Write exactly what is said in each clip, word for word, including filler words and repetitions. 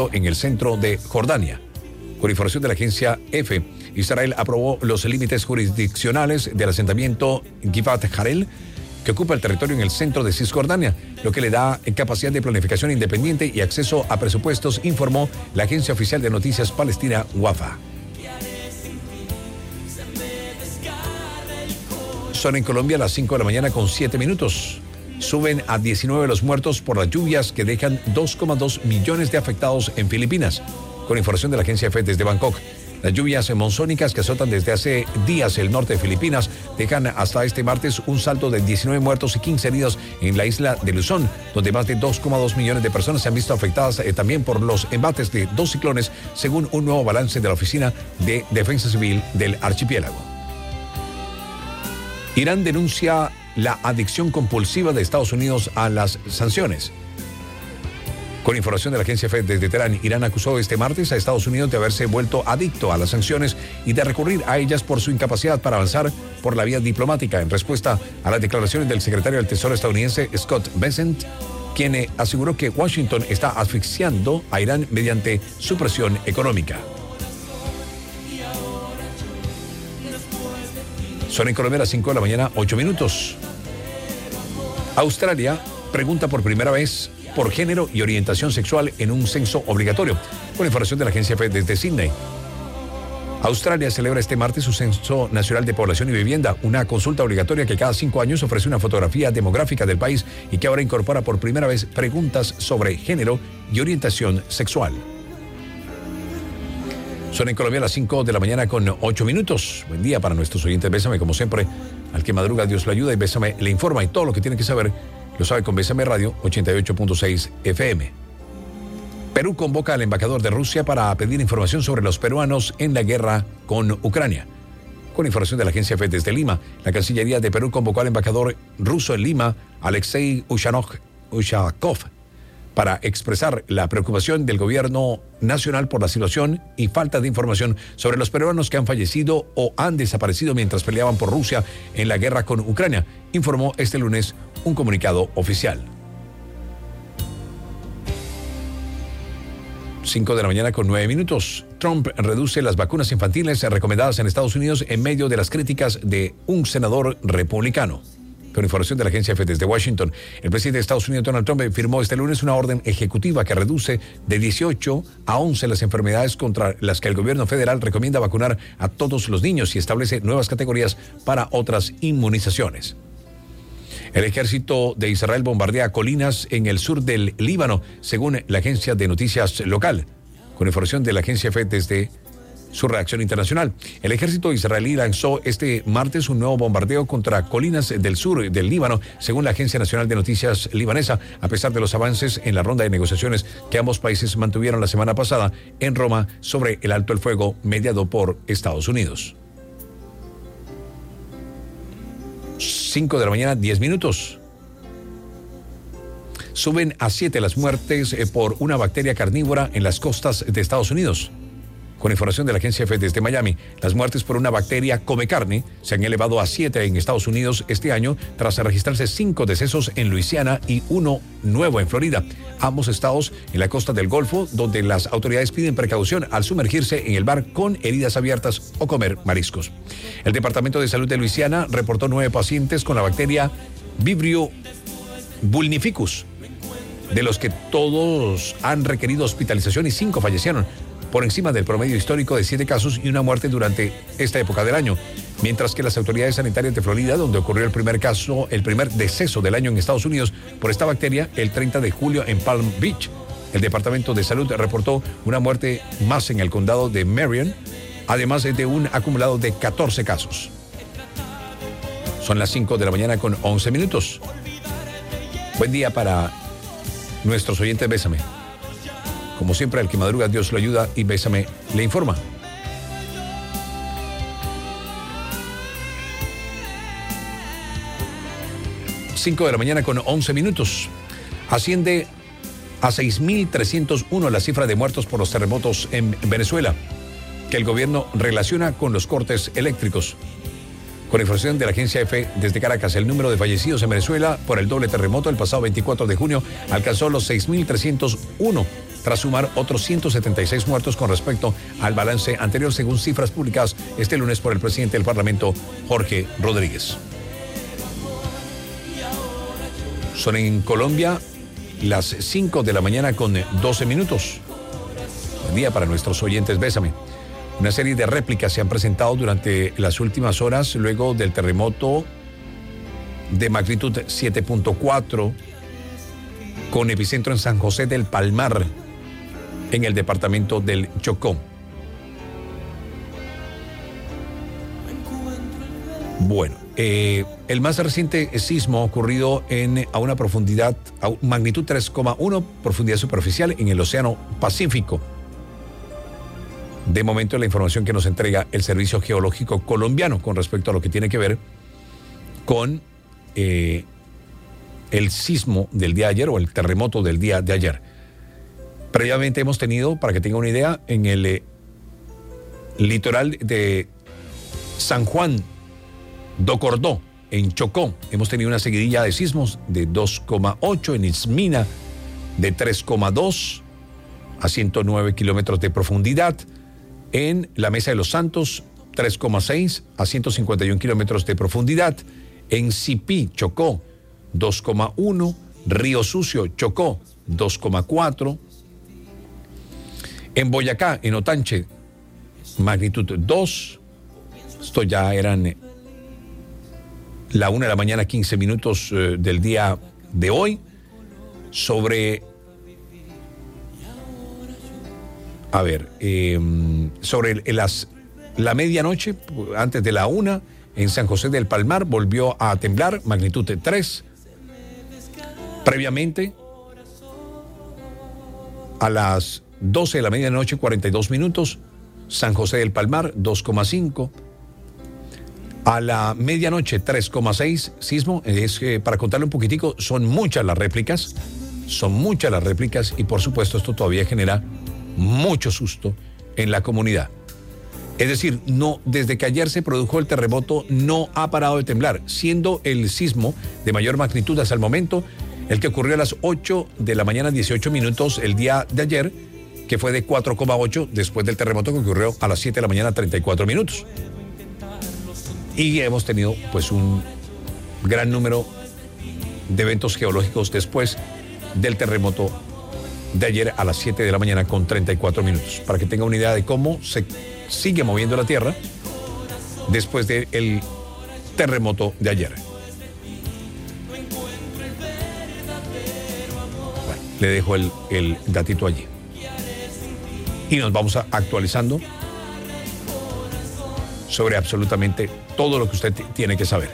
en el centro de Jordania. Con información de la agencia EFE, Israel aprobó los límites jurisdiccionales del asentamiento Givat Harel, que ocupa el territorio en el centro de Cisjordania, lo que le da capacidad de planificación independiente y acceso a presupuestos, informó la agencia oficial de noticias palestina Wafa. Son en Colombia las cinco de la mañana con siete minutos. Suben a diecinueve los muertos por las lluvias que dejan dos coma dos millones de afectados en Filipinas. Con información de la agencia EFE desde Bangkok, las lluvias monzónicas que azotan desde hace días el norte de Filipinas dejan hasta este martes un saldo de diecinueve muertos y quince heridos en la isla de Luzón, donde más de dos coma dos millones de personas se han visto afectadas eh, también por los embates de dos ciclones, según un nuevo balance de la Oficina de Defensa Civil del archipiélago. Irán denuncia la adicción compulsiva de Estados Unidos a las sanciones. Con información de la agencia EFE desde Teherán, Irán acusó este martes a Estados Unidos de haberse vuelto adicto a las sanciones y de recurrir a ellas por su incapacidad para avanzar por la vía diplomática, en respuesta a las declaraciones del secretario del Tesoro estadounidense Scott Bessent, quien aseguró que Washington está asfixiando a Irán mediante su presión económica. Son en Colombia las cinco de la mañana, ocho minutos. Australia pregunta por primera vez por género y orientación sexual en un censo obligatorio. Con información de la agencia EFE desde Sydney. Australia celebra este martes su Censo Nacional de Población y Vivienda, una consulta obligatoria que cada cinco años ofrece una fotografía demográfica del país y que ahora incorpora por primera vez preguntas sobre género y orientación sexual. Son en Colombia las cinco de la mañana con ocho minutos. Buen día para nuestros oyentes. Bésame, como siempre, al que madruga Dios lo ayuda, y Bésame le informa, y todo lo que tiene que saber lo sabe con Bésame Radio ochenta y ocho punto seis F M. Perú convoca al embajador de Rusia para pedir información sobre los peruanos en la guerra con Ucrania. Con información de la agencia EFE desde Lima, la Cancillería de Perú convocó al embajador ruso en Lima, Alexei Ushakov, para expresar la preocupación del gobierno nacional por la situación y falta de información sobre los peruanos que han fallecido o han desaparecido mientras peleaban por Rusia en la guerra con Ucrania, informó este lunes un comunicado oficial. cinco de la mañana con nueve minutos. Trump reduce las vacunas infantiles recomendadas en Estados Unidos en medio de las críticas de un senador republicano. Con información de la agencia EFE desde Washington, el presidente de Estados Unidos, Donald Trump, firmó este lunes una orden ejecutiva que reduce de dieciocho a once las enfermedades contra las que el gobierno federal recomienda vacunar a todos los niños y establece nuevas categorías para otras inmunizaciones. El ejército de Israel bombardea colinas en el sur del Líbano, según la agencia de noticias local. Con información de la agencia EFE desde su reacción internacional, el ejército israelí lanzó este martes un nuevo bombardeo contra colinas del sur del Líbano, según la Agencia Nacional de Noticias libanesa, a pesar de los avances en la ronda de negociaciones que ambos países mantuvieron la semana pasada en Roma sobre el alto el fuego mediado por Estados Unidos. cinco de la mañana, diez minutos. Suben a siete las muertes por una bacteria carnívora en las costas de Estados Unidos. Con información de la agencia EFE desde Miami, las muertes por una bacteria come carne se han elevado a siete en Estados Unidos este año, tras registrarse cinco decesos en Luisiana y uno nuevo en Florida, ambos estados en la costa del Golfo, donde las autoridades piden precaución al sumergirse en el mar con heridas abiertas o comer mariscos. El Departamento de Salud de Luisiana reportó nueve pacientes con la bacteria Vibrio vulnificus, de los que todos han requerido hospitalización y cinco fallecieron, por encima del promedio histórico de siete casos y una muerte durante esta época del año. Mientras que las autoridades sanitarias de Florida, donde ocurrió el primer caso, el primer deceso del año en Estados Unidos por esta bacteria, el treinta de julio en Palm Beach. El Departamento de Salud reportó una muerte más en el condado de Marion, además de un acumulado de catorce casos. Son las cinco de la mañana con once minutos. Buen día para nuestros oyentes. Bésame. Como siempre, al que madruga Dios lo ayuda, y Bésame le informa. cinco de la mañana con once minutos. Asciende a seis mil trescientos uno la cifra de muertos por los terremotos en Venezuela, que el gobierno relaciona con los cortes eléctricos. Con información de la agencia EFE desde Caracas, el número de fallecidos en Venezuela por el doble terremoto el pasado veinticuatro de junio alcanzó los seis mil trescientos uno, tras sumar otros ciento setenta y seis muertos con respecto al balance anterior, según cifras publicadas este lunes por el presidente del Parlamento, Jorge Rodríguez. Son en Colombia las cinco de la mañana con doce minutos. Buen día para nuestros oyentes, bésame. Una serie de réplicas se han presentado durante las últimas horas luego del terremoto de magnitud siete punto cuatro con epicentro en San José del Palmar, en el departamento del Chocó. Bueno, eh, el más reciente sismo ocurrido en, a una profundidad, a magnitud tres coma uno, profundidad superficial en el Océano Pacífico. De momento, la información que nos entrega el Servicio Geológico Colombiano con respecto a lo que tiene que ver con eh, el sismo del día de ayer o el terremoto del día de ayer. Previamente hemos tenido, para que tenga una idea, en el eh, litoral de San Juan do Cordó, en Chocó, hemos tenido una seguidilla de sismos de dos coma ocho, en Ismina de tres coma dos a ciento nueve kilómetros de profundidad, en la Mesa de los Santos tres coma seis a ciento cincuenta y un kilómetros de profundidad, en Sipí, Chocó, dos coma uno, Río Sucio, Chocó, dos coma cuatro, en Boyacá, en Otanche, magnitud dos, esto ya eran la una de la mañana, quince minutos eh, del día de hoy, sobre, a ver, eh, sobre el, las, la medianoche, antes de la una, en San José del Palmar, volvió a temblar, magnitud de tres. Previamente, a las doce de la medianoche, cuarenta y dos minutos, San José del Palmar, dos coma cinco. A la medianoche, tres coma seis, sismo. Es que, para contarle un poquitico, son muchas las réplicas, son muchas las réplicas y por supuesto esto todavía genera mucho susto en la comunidad. Es decir, no, desde que ayer se produjo el terremoto no ha parado de temblar, siendo el sismo de mayor magnitud hasta el momento el que ocurrió a las ocho de la mañana, dieciocho minutos el día de ayer, que fue de cuatro coma ocho después del terremoto que ocurrió a las siete de la mañana, treinta y cuatro minutos. Y hemos tenido pues un gran número de eventos geológicos después del terremoto de ayer a las siete de la mañana con treinta y cuatro minutos, para que tenga una idea de cómo se sigue moviendo la Tierra después del terremoto de ayer. Bueno, le dejo el, el datito allí. Y nos vamos a actualizando sobre absolutamente todo lo que usted t- tiene que saber.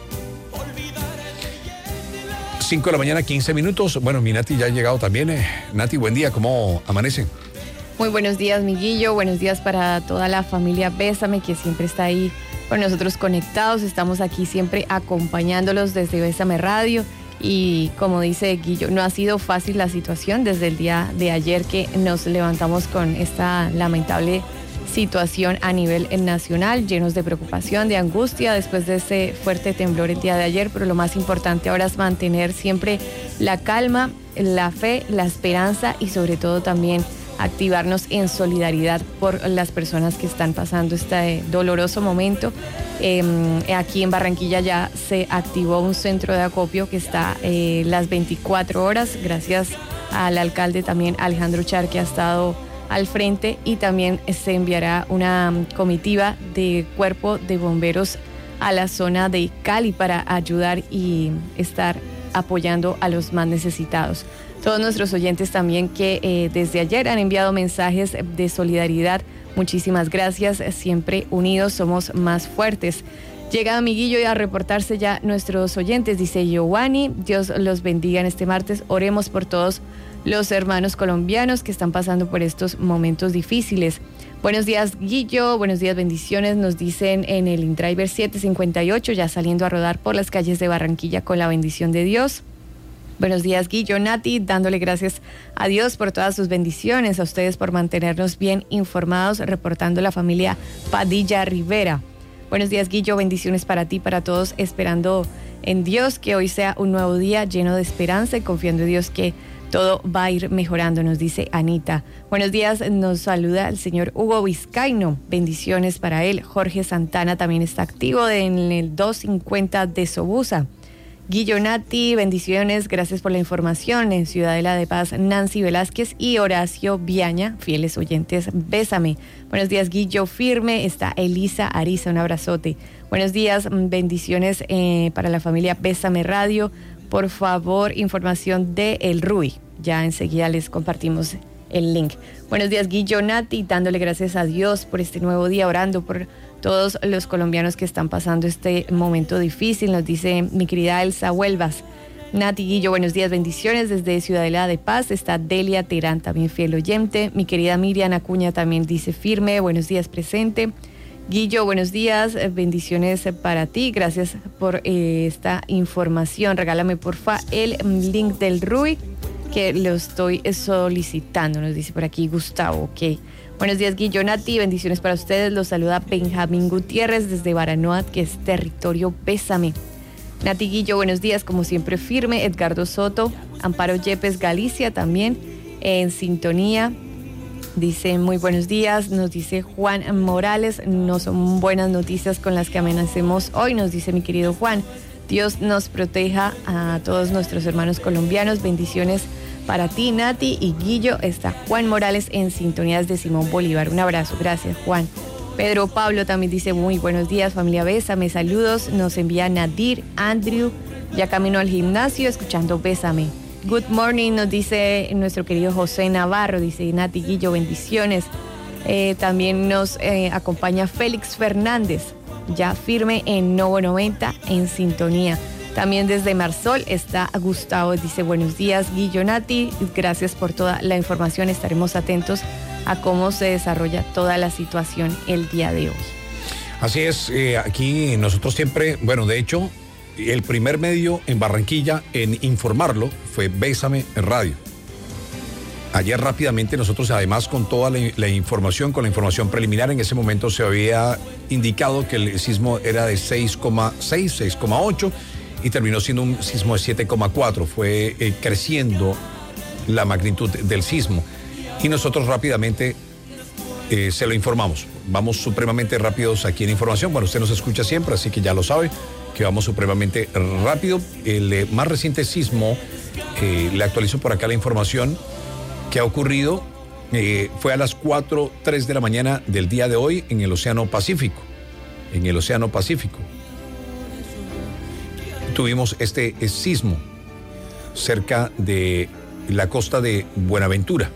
cinco de la mañana, quince minutos. Bueno, mi Nati ya ha llegado también. Eh, Nati, buen día, ¿cómo amanece? Muy buenos días, Miguillo. Buenos días para toda la familia Bésame, que siempre está ahí con nosotros conectados. Estamos aquí siempre acompañándolos desde Bésame Radio. Y como dice Guillo, no ha sido fácil la situación desde el día de ayer que nos levantamos con esta lamentable situación a nivel nacional, llenos de preocupación, de angustia después de ese fuerte temblor el día de ayer, pero lo más importante ahora es mantener siempre la calma, la fe, la esperanza y sobre todo también activarnos en solidaridad por las personas que están pasando este doloroso momento. Eh, aquí en Barranquilla ya se activó un centro de acopio que está eh, las veinticuatro horas, gracias al alcalde también Alejandro Char, que ha estado al frente, y también se enviará una comitiva de cuerpo de bomberos a la zona de Cali para ayudar y estar apoyando a los más necesitados. Todos nuestros oyentes también que eh, desde ayer han enviado mensajes de solidaridad, muchísimas gracias. Siempre unidos somos más fuertes. Llega Amiguillo y a reportarse ya nuestros oyentes, dice Giovanni, Dios los bendiga en este martes. Oremos por todos los hermanos colombianos que están pasando por estos momentos difíciles. Buenos días, Guillo, buenos días, bendiciones, nos dicen en el InDriver siete cincuenta y ocho, ya saliendo a rodar por las calles de Barranquilla con la bendición de Dios. Buenos días, Guillo, Nati, dándole gracias a Dios por todas sus bendiciones, a ustedes por mantenernos bien informados, reportando la familia Padilla Rivera. Buenos días, Guillo, bendiciones para ti, para todos, esperando en Dios que hoy sea un nuevo día lleno de esperanza y confiando en Dios que todo va a ir mejorando, nos dice Anita. Buenos días, nos saluda el señor Hugo Vizcaino, bendiciones para él. Jorge Santana también está activo en el doscientos cincuenta de Sobusa. Guillo Nati, bendiciones, gracias por la información. En Ciudadela de Paz, Nancy Velázquez y Horacio Viaña, fieles oyentes, bésame. Buenos días, Guillo, firme. Está Elisa Ariza, un abrazote. Buenos días, bendiciones eh, para la familia Bésame Radio. Por favor, información de El Rui. Ya enseguida les compartimos el link. Buenos días, Guillo Nati, dándole gracias a Dios por este nuevo día, orando por todos los colombianos que están pasando este momento difícil, nos dice mi querida Elsa Huelvas. Nati, Guillo, buenos días, bendiciones desde Ciudadela de Paz. Está Delia Terán, también fiel oyente. Mi querida Miriam Acuña también dice firme, buenos días, presente. Guillo, buenos días, bendiciones para ti, gracias por eh, esta información. Regálame porfa el link del R U I que lo estoy solicitando, nos dice por aquí Gustavo, ok. Buenos días, Guillo Nati, bendiciones para ustedes. Los saluda Benjamín Gutiérrez desde Baranoat, que es territorio Bésame. Nati, Guillo, buenos días, como siempre firme. Edgardo Soto, Amparo Yepes, Galicia también en sintonía. Dice muy buenos días, nos dice Juan Morales, no son buenas noticias con las que amenacemos hoy, nos dice mi querido Juan. Dios nos proteja a todos nuestros hermanos colombianos, bendiciones para ti, Nati y Guillo. Está Juan Morales en sintonías de Simón Bolívar. Un abrazo, gracias, Juan. Pedro Pablo también dice muy buenos días, familia Bésame, saludos. Nos envía Nadir, Andrew, ya camino al gimnasio escuchando Bésame. Good morning, nos dice nuestro querido José Navarro, dice Nati, Guillo, bendiciones. Eh, también nos eh, acompaña Félix Fernández, ya firme en Novo noventa en sintonía. También desde Marsol está Gustavo, dice buenos días, Guillo, Nati, gracias por toda la información, estaremos atentos a cómo se desarrolla toda la situación el día de hoy. Así es, eh, aquí nosotros siempre, bueno, de hecho, el primer medio en Barranquilla en informarlo fue Bésame Radio. Ayer rápidamente nosotros, además, con toda la, la información, con la información preliminar, en ese momento se había indicado que el sismo era de seis coma seis, seis coma ocho y terminó siendo un sismo de siete coma cuatro. Fue eh, creciendo la magnitud del sismo y nosotros rápidamente eh, se lo informamos. Vamos supremamente rápidos aquí en información. Bueno, usted nos escucha siempre, así que ya lo sabe, que vamos supremamente rápido. El eh, más reciente sismo, eh, le actualizo por acá la información que ha ocurrido, eh, fue a las cuatro tres de la mañana del día de hoy en el Océano Pacífico. En el Océano Pacífico. Tuvimos este eh, sismo cerca de la costa de Buenaventura,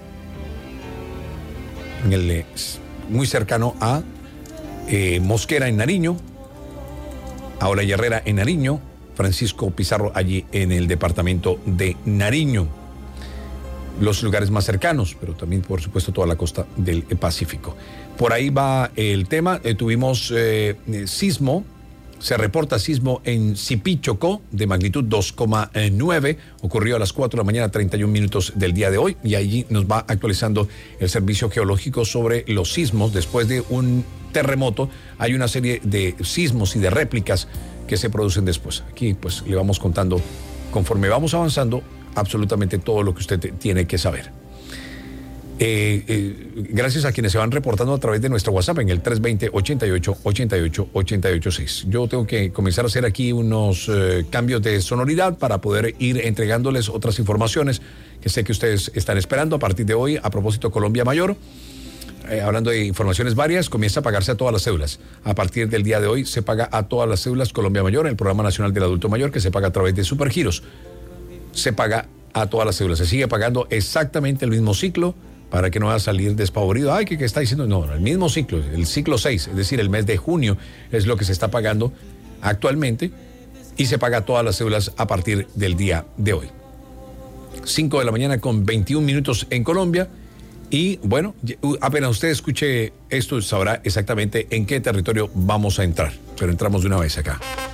en el, eh, muy cercano a eh, Mosquera en Nariño, a Olaya Herrera en Nariño, Francisco Pizarro allí en el departamento de Nariño. Los lugares más cercanos, pero también, por supuesto, toda la costa del Pacífico. Por ahí va el tema. Eh, tuvimos eh, sismo, se reporta sismo en Sipí, Chocó, de magnitud dos coma nueve. Ocurrió a las cuatro de la mañana, treinta y un minutos del día de hoy. Y allí nos va actualizando el Servicio Geológico sobre los sismos. Después de un terremoto, hay una serie de sismos y de réplicas que se producen después. Aquí, pues, le vamos contando, conforme vamos avanzando, absolutamente todo lo que usted tiene que saber. Eh, eh, gracias a quienes se van reportando a través de nuestro WhatsApp en el tres dos cero, ochenta y ocho, ochenta y ocho, ochenta y ocho seis. Yo tengo que comenzar a hacer aquí unos eh, cambios de sonoridad para poder ir entregándoles otras informaciones que sé que ustedes están esperando a partir de hoy. A propósito, Colombia Mayor, eh, hablando de informaciones varias, comienza a pagarse a todas las cédulas. A partir del día de hoy se paga a todas las cédulas Colombia Mayor, el Programa Nacional del Adulto Mayor, que se paga a través de Supergiros. Se paga a todas las cédulas, se sigue pagando exactamente el mismo ciclo para que no vaya a salir despavorido. Ay, ¿qué, qué está diciendo? No, el mismo ciclo, el ciclo seis, es decir, el mes de junio es lo que se está pagando actualmente y se paga a todas las cédulas a partir del día de hoy. cinco de la mañana con veintiún minutos en Colombia y bueno, apenas usted escuche esto sabrá exactamente en qué territorio vamos a entrar, pero entramos de una vez acá.